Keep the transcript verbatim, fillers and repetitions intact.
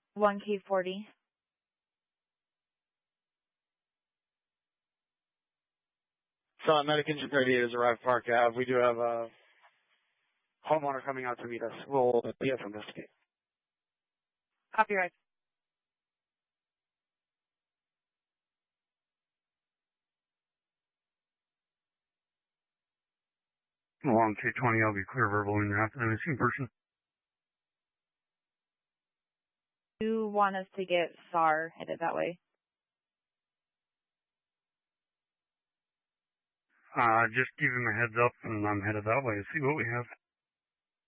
one K forty. So, Medic Engine thirty-eight has arrived Park Ave. We do have a homeowner coming out to meet us. We'll be able to investigate. Copyright. Along K twenty, I'll be clear verbal in your after the missing person. You want us to get S A R headed that way? Uh, just give him a heads up and I'm headed that way to see what we have.